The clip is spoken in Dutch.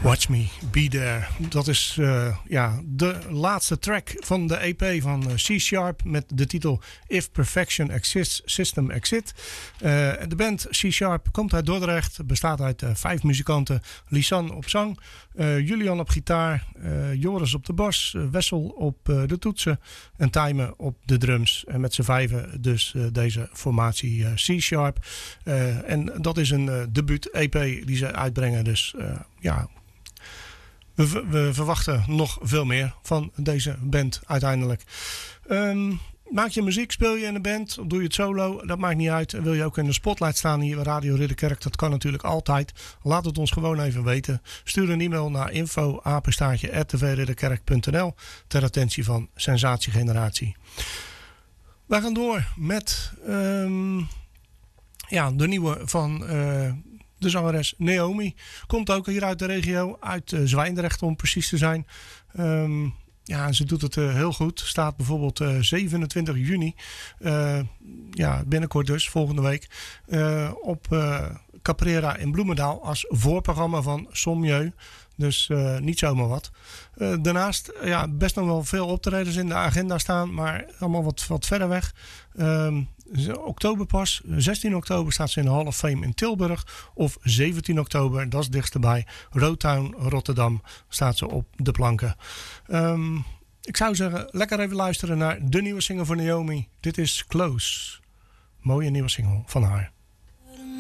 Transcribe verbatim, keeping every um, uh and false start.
Watch Me Be There. Dat is uh, ja, de laatste track van de E P van uh, C-Sharp met de titel If Perfection Exists, System Exit. Uh, de band C-Sharp komt uit Dordrecht, bestaat uit uh, vijf muzikanten. Lisanne op zang, uh, Julian op gitaar, uh, Joris op de bas, uh, Wessel op uh, de toetsen en Tijmen op de drums. En met z'n vijven dus uh, deze formatie uh, C-Sharp. Uh, en dat is een uh, debuut-E P die ze uitbrengen, dus uh, ja... We, we verwachten nog veel meer van deze band uiteindelijk. Um, maak je muziek, speel je in een band, of doe je het solo, dat maakt niet uit. Wil je ook in de spotlight staan hier bij Radio Ridderkerk, dat kan natuurlijk altijd. Laat het ons gewoon even weten. Stuur een e-mail naar info apenstaartje at t v ridderkerk punt n l ter attentie van Sensatiegeneratie. We gaan door met um, ja, de nieuwe van... Uh, De zangeres Naomi komt ook hier uit de regio, uit uh, Zwijndrecht om precies te zijn. Um, ja, ze doet het uh, heel goed. Staat bijvoorbeeld uh, zevenentwintig juni, uh, ja, binnenkort dus, volgende week, uh, op uh, Caprera in Bloemendaal als voorprogramma van Sommieu. Dus uh, niet zomaar wat. Uh, daarnaast ja, best nog wel veel optredens in de agenda staan, maar allemaal wat, wat verder weg. Um, oktober pas, zestien oktober staat ze in de Hall of Fame in Tilburg. Of zeventien oktober, dat is het dichtst bij, Roadtown Rotterdam staat ze op de planken. Um, ik zou zeggen, lekker even luisteren naar de nieuwe single van Naomi. Dit is Close. Mooie nieuwe single van haar.